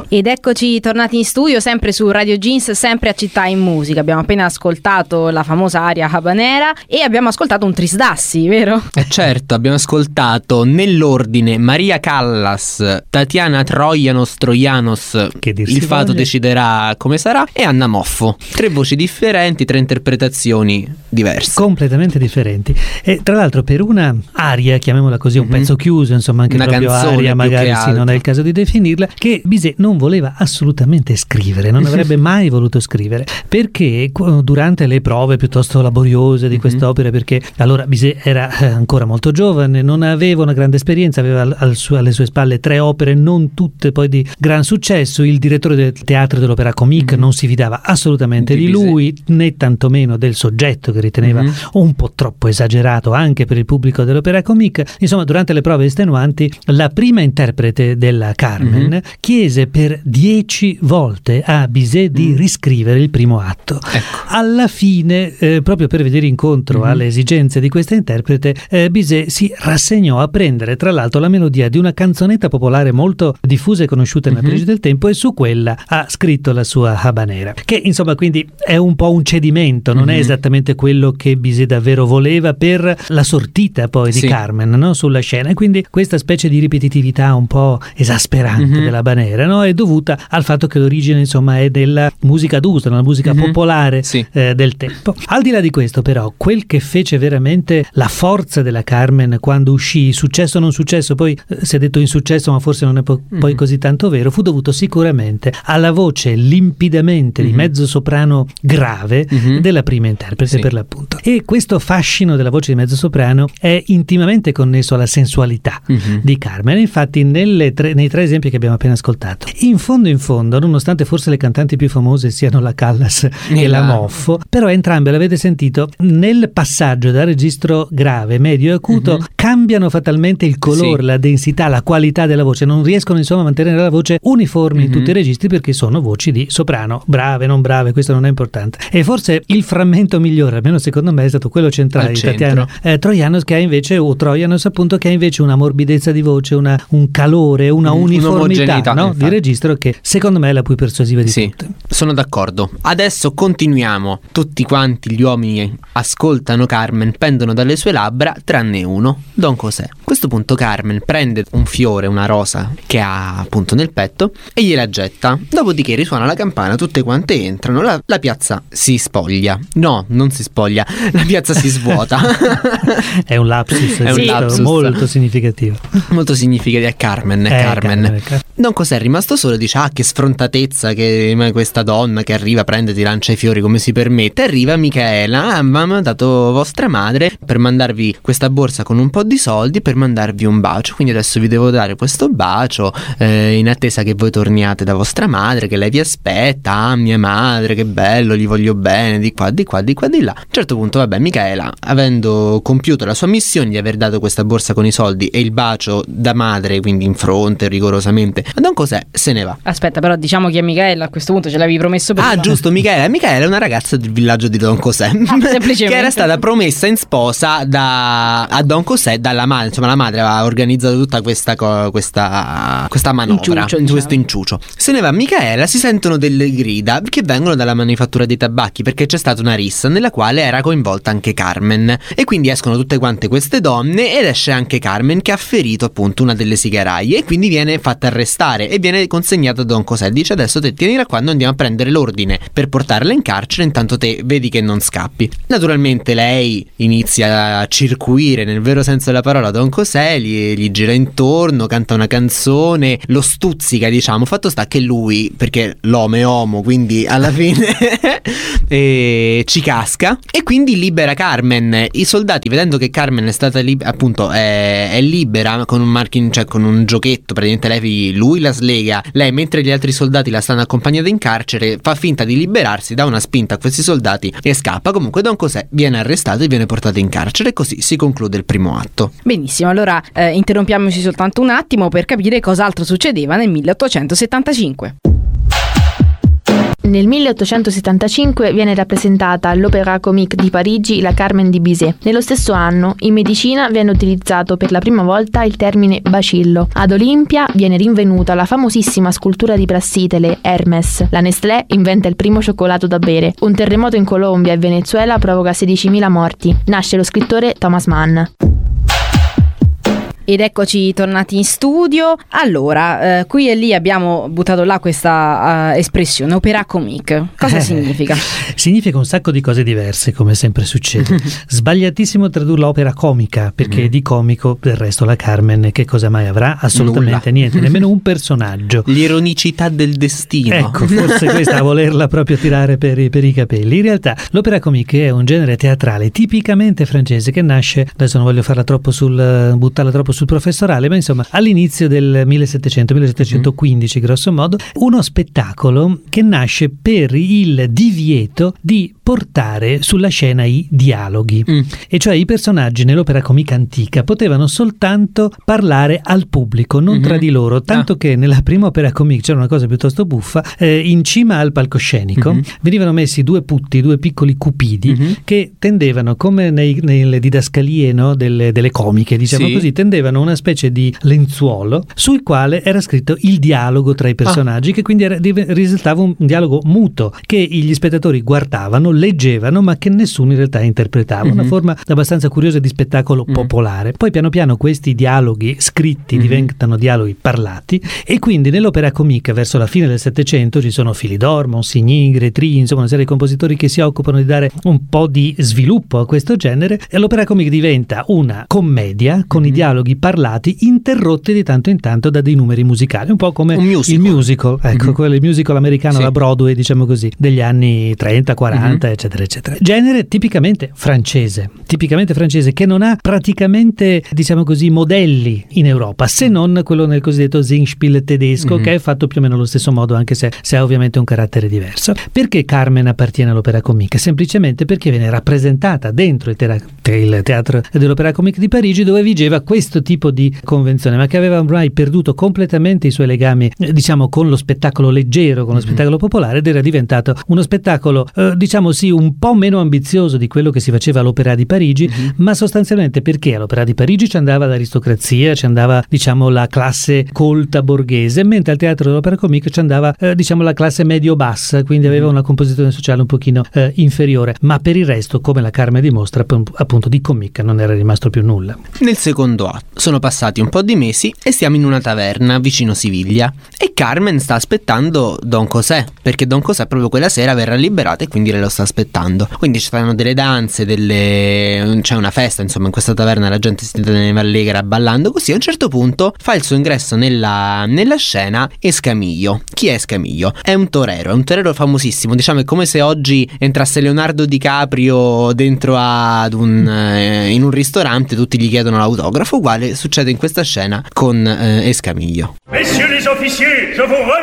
Ed eccoci tornati in studio, sempre su Radio Jeans, sempre a Città in Musica. Abbiamo appena ascoltato la famosa aria habanera e abbiamo ascoltato un Trisdassi, vero? Certo, abbiamo ascoltato nell'ordine Maria Callas, Tatiana Troianos, Il fato deciderà come sarà, e Anna Moffo. 3 voci differenti, 3 interpretazioni diverse. Completamente differenti. E tra l'altro per una aria, chiamiamola così, un pezzo chiuso, insomma anche una proprio aria, magari sì, non è il caso di definirla, che Bizet non voleva assolutamente scrivere, non avrebbe mai voluto scrivere, perché durante le prove piuttosto laboriose di quest'opera, perché allora Bizet era ancora molto giovane, non aveva una grande esperienza, aveva alle sue spalle 3 opere, non tutte poi di gran successo. Il direttore del Teatro dell'Opéra Comique non si fidava assolutamente di lui, né tantomeno del soggetto che riteneva un po' troppo esagerato anche per il pubblico dell'Opéra Comique. Insomma, durante le prove estenuanti, la prima interprete della Carmen chiese per 10 volte a Bizet di riscrivere il primo atto. Ecco. Alla fine, proprio per venire incontro alle esigenze di questa interprete, Bizet si rassegnò a prendere tra l'altro la melodia di una canzonetta popolare molto diffusa e conosciuta nella Parigi del tempo, e su quella ha scritto la sua habanera, che insomma quindi è un po' un cedimento, non è esattamente quello che Bizet davvero voleva per la sortita poi di Carmen, no? Sulla scena, e quindi questa specie di ripetitività un po' esasperante della habanera, no? È dovuta al fatto che l'origine insomma è della musica d'uso, una musica popolare del tempo. Al di là di questo, però, quel che fece veramente la forza della Carmen quando uscì, successo o non successo, poi si è detto insuccesso, ma forse non è poi così tanto vero, fu dovuto sicuramente alla voce limpidamente di mezzo soprano grave della prima interprete, per l'appunto. E questo fascino della voce di mezzo soprano è intimamente connesso alla sensualità di Carmen. Infatti nei 3 esempi che abbiamo appena ascoltato, in fondo, nonostante forse le cantanti più famose siano la Callas e la Moffo, però entrambe, l'avete sentito, nel passaggio da registro grave, medio e acuto cambiano fatalmente il colore, la densità, la qualità della voce, non riescono insomma a mantenere la voce uniforme in tutti i registri, perché sono voci di soprano, brave, non brave, questo non è importante. E forse il frammento migliore, almeno secondo me, è stato quello centrale di Tatiana Troianos, che ha invece, o Troianos appunto, che ha invece una morbidezza di voce, un calore, una uniformità, no? Di registro, che secondo me è la più persuasiva di tutte. Sono d'accordo. Adesso continuiamo. Tutti quanti gli uomini ascoltano Carmen, pendono dalle sue labbra, tranne uno, Don José. A questo punto Carmen prende un fiore, una rosa che ha appunto nel petto, e gliela getta. Dopodiché risuona la campana, tutte quante entrano, la piazza si spoglia. No, non si spoglia, la piazza si svuota. È un lapsus, molto significativo. Molto significativo. È Carmen. Don José è rimasto solo e dice: ah, che sfrontatezza che questa donna che arriva, prende, ti lancia i fiori come si permette. Arriva Micaela: mi ha dato vostra madre per mandarvi questa borsa con un po' di soldi, per mandarvi un bacio, quindi adesso vi devo dare questo bacio in attesa che voi torniate da vostra madre, che lei vi aspetta. Ah, mia madre, che bello, gli voglio bene, di qua, di qua, di qua, di là. A un certo punto, vabbè, Micaela, avendo compiuto la sua missione di aver dato questa borsa con i soldi e il bacio da madre, quindi in fronte rigorosamente a Don José, se ne va. Aspetta, però diciamo chi è Micaela a questo punto, ce l'avevi promesso prima. Ah, giusto, Micaela è una ragazza del villaggio di Don José, che era stata promessa in sposa a Don José dalla madre. Insomma, la madre aveva organizzato tutta questa manovra, questo inciucio. Se ne va Micaela, si sentono delle grida che vengono dalla manifattura dei tabacchi, perché c'è stata una rissa nella quale era coinvolta anche Carmen, e quindi escono tutte quante queste donne ed esce anche Carmen, che ha ferito appunto una delle sigaraie, e quindi viene fatta arrestare e viene consegnata a Don José. Dice: adesso te tienila qua, noi andiamo a prendere l'ordine per portarla in carcere, intanto te vedi che non scappi. Naturalmente lei inizia a circuire nel vero senso della parola Don José, gli gira intorno, canta una canzone, lo stuzzica, diciamo. Fatto sta che lui, perché l'uomo è uomo, quindi alla fine ci casca, e quindi libera Carmen. I soldati, vedendo che Carmen è stata appunto è libera, con un cioè con un giochetto, praticamente lui la slega, lei, mentre gli altri soldati la stanno accompagnando in carcere, fa finta di liberarsi, dà una spinta a questi soldati e scappa. Comunque Don José viene arrestato e viene portato in carcere, e così si conclude il primo atto. Benissimo, allora interrompiamoci soltanto un attimo per capire cos'altro succedeva nel 1875. Nel 1875 viene rappresentata all'Opéra Comique di Parigi la Carmen di Bizet. Nello stesso anno, in medicina viene utilizzato per la prima volta il termine bacillo. Ad Olimpia viene rinvenuta la famosissima scultura di Prassitele, Hermes. La Nestlé inventa il primo cioccolato da bere. Un terremoto in Colombia e Venezuela provoca 16.000 morti. Nasce lo scrittore Thomas Mann. Ed eccoci tornati in studio. Allora, qui e lì abbiamo buttato là questa espressione, opéra comique. Cosa significa? Significa un sacco di cose diverse, come sempre succede. Sbagliatissimo tradurla opera comica, perché di comico del resto la Carmen che cosa mai avrà? Assolutamente niente, nemmeno un personaggio. L'ironicità del destino. Ecco, forse questa a volerla proprio tirare per i capelli. In realtà l'opera comique è un genere teatrale tipicamente francese che nasce, adesso non voglio buttarla troppo sul professorale, ma insomma all'inizio del 1700-1715 grosso modo, uno spettacolo che nasce per il divieto di portare sulla scena i dialoghi, e cioè i personaggi nell'opera comica antica potevano soltanto parlare al pubblico, non tra di loro, tanto che nella prima opera comica c'era una cosa piuttosto buffa, in cima al palcoscenico venivano messi due piccoli cupidi che tendevano, come nelle didascalie, no, delle comiche, diciamo così, tendevano una specie di lenzuolo sul quale era scritto il dialogo tra i personaggi, che quindi risultava un dialogo muto che gli spettatori guardavano, leggevano, ma che nessuno in realtà interpretava. Una forma abbastanza curiosa di spettacolo popolare. Poi piano piano questi dialoghi scritti diventano dialoghi parlati, e quindi nell'opera comica verso la fine del Settecento ci sono Philidor, Monsigny, Grétry, insomma una serie di compositori che si occupano di dare un po' di sviluppo a questo genere, e l'opera comica diventa una commedia con i dialoghi parlati interrotti di tanto in tanto da dei numeri musicali, un po' come il musical, ecco, quello il musical americano, la Broadway, diciamo così, degli anni 30, 40, eccetera eccetera. Genere tipicamente francese che non ha praticamente, diciamo così, modelli in Europa, se non quello nel cosiddetto Singspiel tedesco, che è fatto più o meno allo stesso modo, anche se ha ovviamente un carattere diverso. Perché Carmen appartiene all'opera comique? Semplicemente perché viene rappresentata dentro il teatro dell'Opéra Comique di Parigi, dove vigeva questo tipo di convenzione, ma che aveva ormai perduto completamente i suoi legami, diciamo, con lo spettacolo leggero, con lo spettacolo popolare, ed era diventato uno spettacolo, diciamo sì, un po' meno ambizioso di quello che si faceva all'Opéra di Parigi, ma sostanzialmente perché all'Opéra di Parigi ci andava l'aristocrazia, ci andava, diciamo, la classe colta borghese, mentre al teatro dell'Opéra Comique ci andava, diciamo, la classe medio-bassa, quindi aveva una composizione sociale un pochino inferiore, ma per il resto, come la Carmen dimostra, appunto di comica non era rimasto più nulla. Nel secondo atto sono passati un po' di mesi e siamo in una taverna vicino Siviglia e Carmen sta aspettando Don José, perché Don José proprio quella sera verrà liberato e quindi lei lo sta aspettando. Quindi ci saranno delle danze, c'è una festa, insomma, in questa taverna la gente si teneva allegra ballando così. A un certo punto fa il suo ingresso nella scena Escamillo. Chi è Escamillo? È un torero famosissimo, diciamo è come se oggi entrasse Leonardo DiCaprio dentro in un ristorante, tutti gli chiedono l'autografo. Uguale succede in questa scena con Escamillo. Messieurs les officiers, je vous